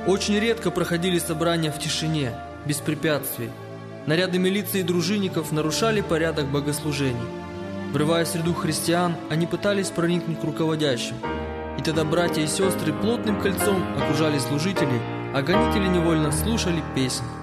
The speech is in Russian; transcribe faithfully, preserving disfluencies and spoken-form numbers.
Очень редко проходили собрания в тишине, без препятствий. Наряды милиции и дружинников нарушали порядок богослужений. Врываясь в среду христиан, они пытались проникнуть к руководящим. И тогда братья и сестры плотным кольцом окружали служителей, а гонители невольно слушали песнь.